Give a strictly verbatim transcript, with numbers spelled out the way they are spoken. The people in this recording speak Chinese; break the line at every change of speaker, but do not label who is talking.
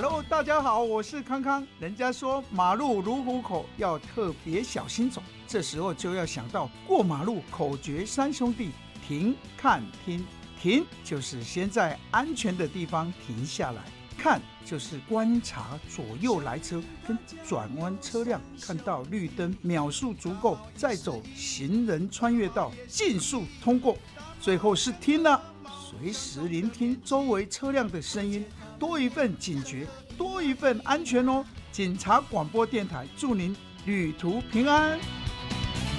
Hello， 大家好，我是康康。人家说马路如虎口，要特别小心走。这时候就要想到过马路口诀三兄弟：停、看、听。停就是先在安全的地方停下来，看就是观察左右来车跟转弯车辆，看到绿灯秒数足够，再走行人穿越道，尽速通过。最后是听了，随时聆听周围车辆的声音，多一份警觉，多一份安全哦。警察广播电台祝您旅途平安。